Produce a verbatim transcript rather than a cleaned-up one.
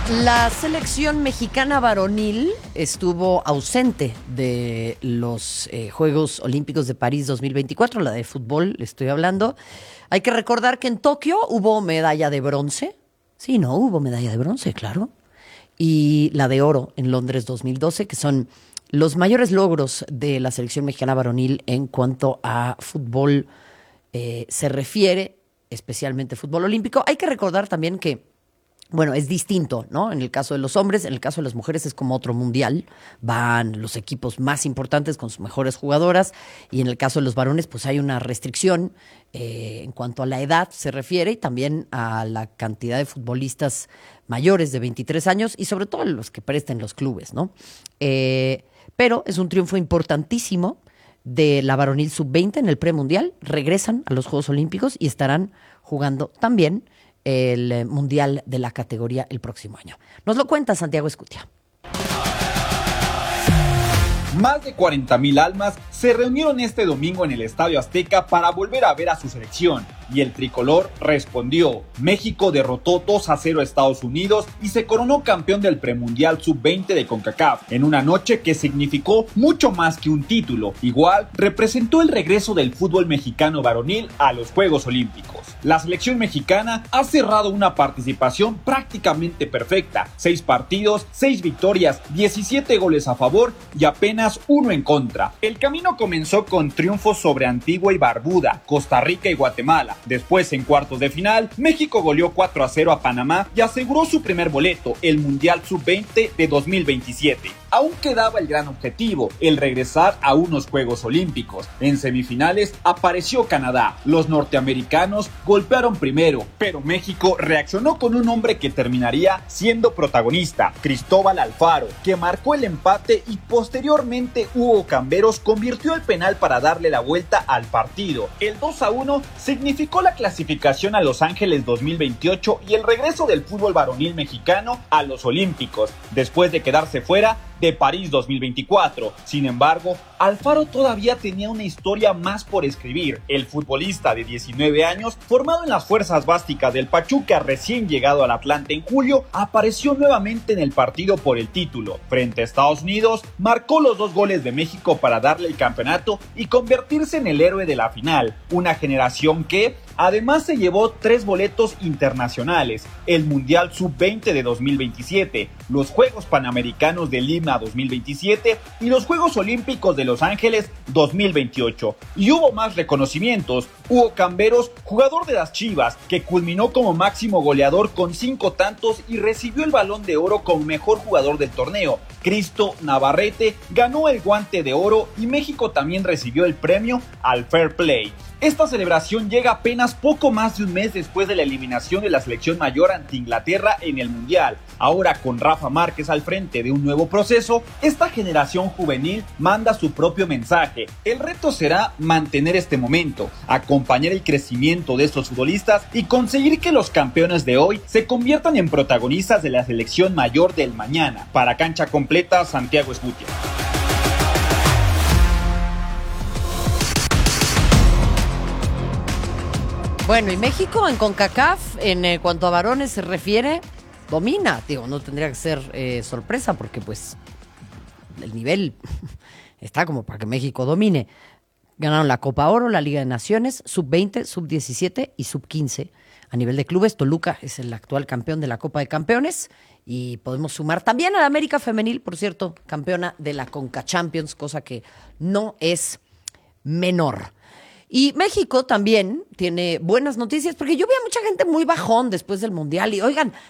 La selección mexicana varonil estuvo ausente de los eh, Juegos Olímpicos de París dos mil veinticuatro, la de fútbol estoy hablando. Hay que recordar que en Tokio hubo medalla de bronce. Sí, no, hubo medalla de bronce, claro. Y la de oro en Londres dos mil doce, que son los mayores logros de la selección mexicana varonil en cuanto a fútbol eh, se refiere, especialmente fútbol olímpico. Hay que recordar también que bueno, es distinto, ¿no? En el caso de los hombres, en el caso de las mujeres es como otro mundial. Van los equipos más importantes con sus mejores jugadoras y en el caso de los varones, pues hay una restricción eh, en cuanto a la edad se refiere y también a la cantidad de futbolistas mayores de veintitrés años y sobre todo los que presten los clubes, ¿no? Eh, pero es un triunfo importantísimo de la varonil sub veinte en el premundial. Regresan a los Juegos Olímpicos y estarán jugando también el mundial de la categoría el próximo año. Nos lo cuenta Santiago Escutia. Más de cuarenta mil almas se reunieron este domingo en el Estadio Azteca para volver a ver a su selección. Y el tricolor respondió. México derrotó dos a cero a Estados Unidos y se coronó campeón del premundial sub veinte de CONCACAF en una noche que significó mucho más que un título. Igual representó el regreso del fútbol mexicano varonil a los Juegos Olímpicos. La selección mexicana ha cerrado una participación prácticamente perfecta. Seis partidos, seis victorias, diecisiete goles a favor y apenas uno en contra. El camino comenzó con triunfos sobre Antigua y Barbuda, Costa Rica y Guatemala. Después, en cuartos de final, México goleó cuatro a cero a Panamá y aseguró su primer boleto, el Mundial sub veinte de dos mil veintisiete. Aún quedaba el gran objetivo, el regresar a unos Juegos Olímpicos. En semifinales apareció Canadá. Los norteamericanos golpearon primero, pero México reaccionó con un hombre que terminaría siendo protagonista, Cristóbal Alfaro, que marcó el empate y posteriormente Hugo Camberos convirtió el penal para darle la vuelta al partido. El dos a uno significó la clasificación a Los Ángeles dos mil veintiocho y el regreso del fútbol varonil mexicano a los Olímpicos, después de quedarse fuera de París dos mil veinticuatro. Sin embargo, Alfaro todavía tenía una historia más por escribir. El futbolista de diecinueve años, formado en las fuerzas básicas del Pachuca, recién llegado al Atlante en julio, apareció nuevamente en el partido por el título. Frente a Estados Unidos, marcó los dos goles de México para darle el campeonato y convertirse en el héroe de la final. Una generación que además se llevó tres boletos internacionales: el Mundial sub veinte de dos mil veintisiete, los Juegos Panamericanos de Lima dos mil veintisiete y los Juegos Olímpicos de Los Ángeles dos mil veintiocho. Y hubo más reconocimientos. Hugo Camberos, jugador de las Chivas, que culminó como máximo goleador con cinco tantos y recibió el Balón de Oro como mejor jugador del torneo. Cristo Navarrete ganó el Guante de Oro y México también recibió el premio al Fair Play. Esta celebración llega apenas poco más de un mes después de la eliminación de la selección mayor ante Inglaterra en el Mundial. Ahora, con Rafa Márquez al frente de un nuevo proceso, esta generación juvenil manda su propio mensaje. El reto será mantener este momento, acompañar el crecimiento de estos futbolistas y conseguir que los campeones de hoy se conviertan en protagonistas de la selección mayor del mañana. Para Cancha Completa, Santiago Escutia. Bueno, y México en CONCACAF, en eh, cuanto a varones se refiere, domina. Digo, no tendría que ser eh, sorpresa porque pues el nivel está como para que México domine. Ganaron la Copa Oro, la Liga de Naciones, sub veinte, sub diecisiete y sub quince. A nivel de clubes, Toluca es el actual campeón de la Copa de Campeones y podemos sumar también a la América Femenil, por cierto, campeona de la Conca Champions, cosa que no es menor. Y México también tiene buenas noticias, porque yo vi a mucha gente muy bajón después del Mundial. Y oigan,